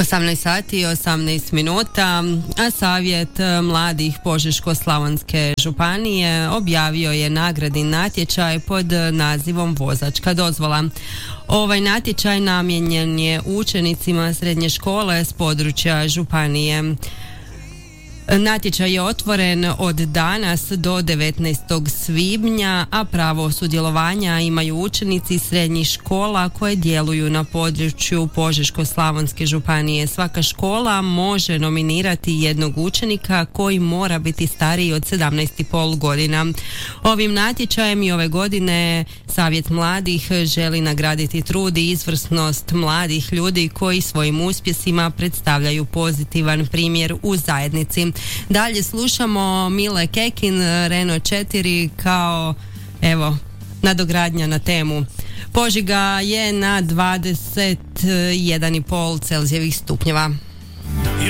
18 sati i 18 minuta, a Savjet mladih Požeško-slavonske županije objavio je nagradni natječaj pod nazivom Vozačka dozvola. Ovaj natječaj namijenjen je učenicima srednje škole s područja županije. Natječaj je otvoren od danas do 19. svibnja, a pravo sudjelovanja imaju učenici srednjih škola koje djeluju na području Požeško-slavonske županije. Svaka škola može nominirati jednog učenika koji mora biti stariji od 17,5 godina. Ovim natječajem i ove godine Savjet mladih želi nagraditi trud i izvrsnost mladih ljudi koji svojim uspjesima predstavljaju pozitivan primjer u zajednici. Dalje slušamo Mile Kekin, Renault 4 kao nadogradnja na temu. Požega je na 21,5 Celzijevih stupnjeva.